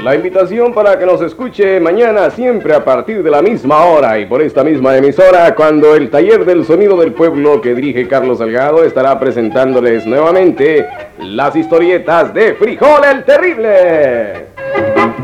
La invitación para que nos escuche mañana siempre a partir de la misma hora y por esta misma emisora, cuando el Taller del Sonido del Pueblo que dirige Carlos Salgado estará presentándoles nuevamente las historietas de Frijol el Terrible.